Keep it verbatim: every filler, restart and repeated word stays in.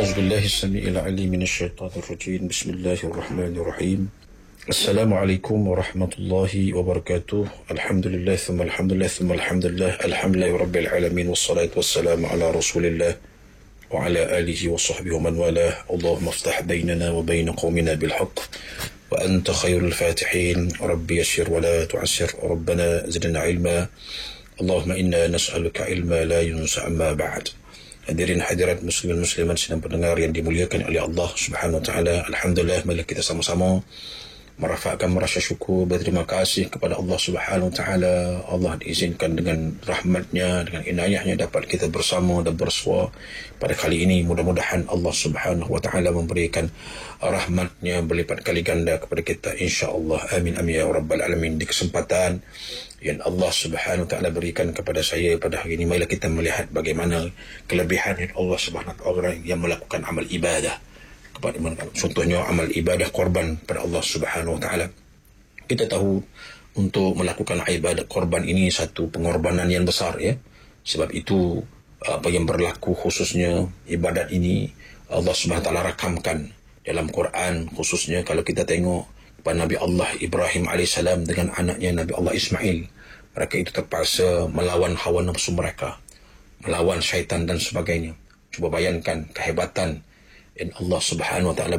أعوذ بالله السميع العليم من الشيطان الرجيم. بسم الله الرحمن الرحيم. السلام عليكم ورحمة الله وبركاته. الحمد لله ثم الحمد لله ثم الحمد لله الحمد لله رب العالمين والصلاة والسلام على رسول الله وعلى آله وصحبه ومن والاه. اللهم افتح بيننا وبين قومنا بالحق وأنت خير الفاتحين. ربي يسر ولا تعسر، ربنا زدنا علما. اللهم إنا نسألك علما لا ينسى. أما بعد. Hadirin hadirat muslimin muslimat sedang pendengar yang dimuliakan oleh Allah Subhanahu wa taala. Alhamdulillah, mari kita sama-sama merafakkan merasa syukur, berterima kasih kepada Allah Subhanahu wa taala. Allah diizinkan dengan rahmatnya, dengan inayahnya dapat kita bersama dan bersua pada kali ini. Mudah-mudahan Allah Subhanahu wa taala memberikan rahmatnya berlipat kali ganda kepada kita, insya-Allah. Amin amin ya rabbal alamin. Di kesempatan yang Allah Subhanahu wa taala berikan kepada saya pada hari ini, marilah kita melihat bagaimana kelebihan yang Allah Subhanahu wa taala yang melakukan amal ibadah. Kepada contohnya amal ibadah korban pada Allah Subhanahu wa taala. Kita tahu untuk melakukan ibadah korban ini satu pengorbanan yang besar, ya. Sebab itu apa yang berlaku khususnya ibadat ini Allah Subhanahu wa taala rakamkan dalam Quran, khususnya kalau kita tengok kepada Nabi Allah Ibrahim alaihissalam dengan anaknya Nabi Allah Ismail. Mereka itu terpaksa melawan hawa nafsu mereka, melawan syaitan dan sebagainya. Cuba bayangkan kehebatan yang Allah Subhanahu wa taala